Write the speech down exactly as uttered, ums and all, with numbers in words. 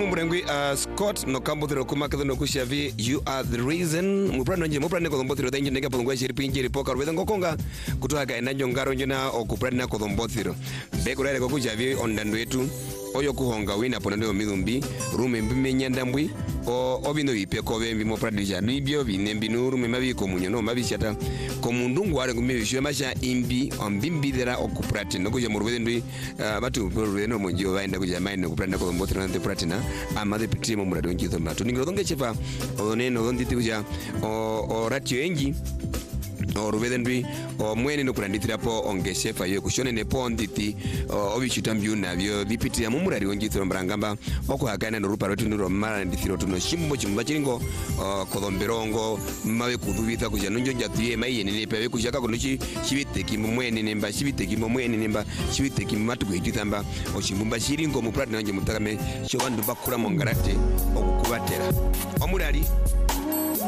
mumurengwi uh, Scott no kambuthiro kumaketho no kushavi you are the reason muprano nje muprano ko thombothiro thenje ndenge polongwa shiri pinjiri poka rwetha ngokonga kutoka ena nyongaro njena okuprana ko thombothiro bekurere ko kushavi ondando yetu oyo kuhonga wina pona ndo mithumbi rume mbimenya ndambwi o obino bipe ko bembi mo pradija nibyo binembi nuru me mabiko munyo no mabishata ko mundungu ware kumibishwe masha imbi ombimbidera okuprati no kuja murwede ndwi uh, batu rwede no monjo baenda kuja maine kupranda ko mbothira na pratina amade pitimo murado njitho matu ningiro donge chefa oneno nditi kuja o, o ratio engi o rubeden ndwi o mwene no kuranditira po ongeshefa yo kushone ne po nditi obishitambiu nabyo bipitira mu murari onjithiro mbrangamba okuhagana no rupa rwetu ndiro mara ndithiro tuno shimbo chimba chiringo kodhomberongo mawe kudubita kuja nonjo njatuye maye ne pewe kushaka konuchi shibiteki mu mwene nemba shibiteki mu mwene nemba shibiteki mu matu kwitamba ochimbumba chiringo mu prati nanje mutakame shobandu bakura mongarate okukubatera omurari